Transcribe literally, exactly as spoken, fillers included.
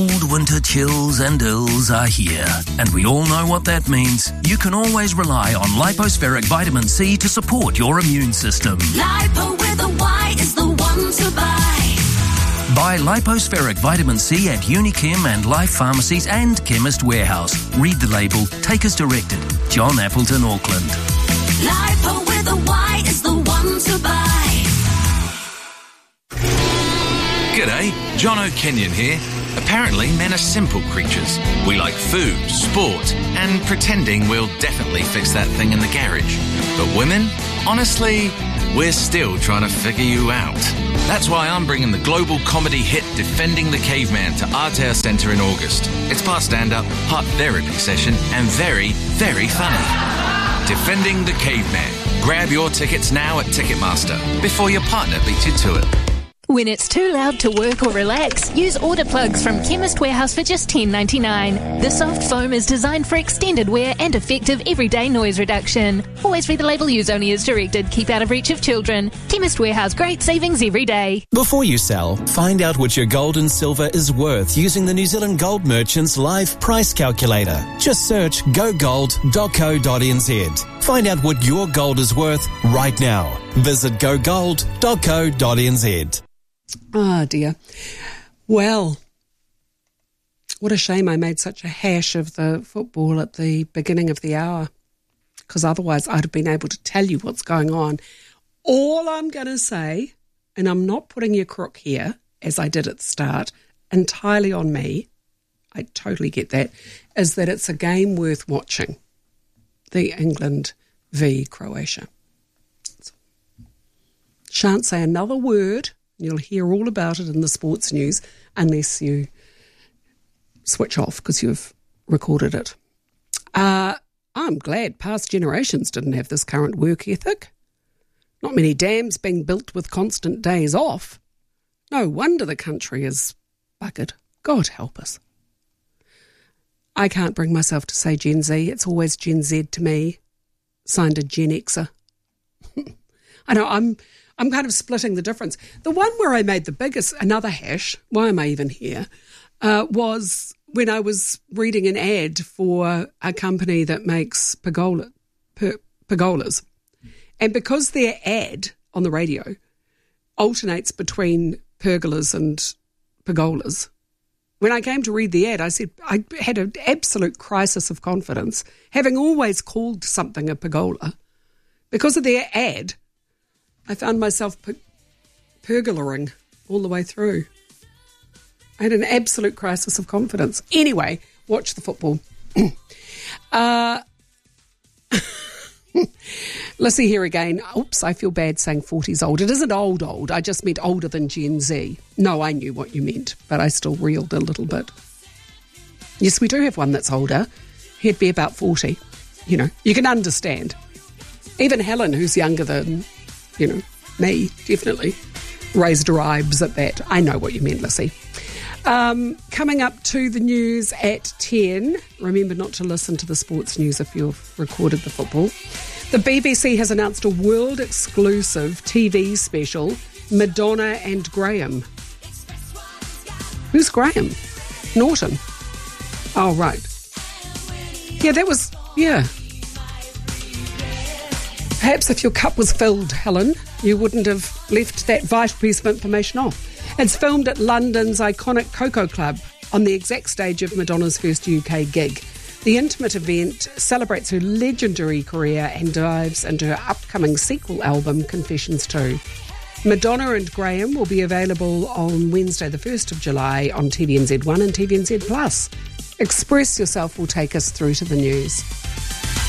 Cold winter chills and ills are here, and we all know what that means. You can always rely on Lipospheric Vitamin C to support your immune system. Lipo with a Y is the one to buy. Buy Lipospheric Vitamin C at Unichem and Life Pharmacies and Chemist Warehouse. Read the label. Take as directed. John Appleton, Auckland. Lipo with a Y is the one to buy. G'day, John O'Kenyon here. Apparently, men are simple creatures. We like food, sport, and pretending we'll definitely fix that thing in the garage. But women? Honestly, we're still trying to figure you out. That's why I'm bringing the global comedy hit Defending the Caveman to Aotea Centre in August. It's part stand-up, part therapy session, and very, very funny. Defending the Caveman. Grab your tickets now at Ticketmaster before your partner beats you to it. When it's too loud to work or relax, use Auto Plugs from Chemist Warehouse for just ten dollars ninety-nine. The soft foam is designed for extended wear and effective everyday noise reduction. Always read the label, use only as directed. Keep out of reach of children. Chemist Warehouse, great savings every day. Before you sell, find out what your gold and silver is worth using the New Zealand Gold Merchants Live Price Calculator. Just search go gold dot co dot n z. Find out what your gold is worth right now. Visit go gold dot co dot n z. Ah, dear. Well, what a shame I made such a hash of the football at the beginning of the hour, because otherwise I'd have been able to tell you what's going on. All I'm going to say, and I'm not putting your crook here, as I did at the start, entirely on me, I totally get that, is that it's a game worth watching, the England v Croatia. Shan't say another word. You'll hear all about it in the sports news unless you switch off because you've recorded it. Uh, I'm glad past generations didn't have this current work ethic. Not many dams being built with constant days off. No wonder the country is buggered. God help us. I can't bring myself to say Gen Z. It's always Gen Z to me. Signed a Gen Xer. I know, I'm... I'm kind of splitting the difference. The one where I made the biggest, another hash, why am I even here, uh, was when I was reading an ad for a company that makes pergola, per, pergolas. And because their ad on the radio alternates between pergolas and pergolas, when I came to read the ad, I said I had an absolute crisis of confidence, having always called something a pergola. Because of their ad, I found myself per- pergolaring all the way through. I had an absolute crisis of confidence. Anyway, watch the football. uh, let's see here again. Oops, I feel bad saying forty's old. It isn't old, old. I just meant older than Gen Z. No, I knew what you meant, but I still reeled a little bit. Yes, we do have one that's older. He'd be about forty. You know, you can understand. Even Helen, who's younger than... you know, me, definitely, raised her eyebrows at that. I know what you meant, Lissy. Um, coming up to the news at ten. Remember not to listen to the sports news if you've recorded the football. The B B C has announced a world-exclusive T V special, Madonna and Graham. Who's Graham? Norton. Oh, right. Yeah, that was, yeah. Perhaps if your cup was filled, Helen, you wouldn't have left that vital piece of information off. It's filmed at London's iconic Coco Club on the exact stage of Madonna's first U K gig. The intimate event celebrates her legendary career and dives into her upcoming sequel album, Confessions two. Madonna and Graham will be available on Wednesday the first of July on T V N Z one and T V N Z Plus. Express Yourself will take us through to the news.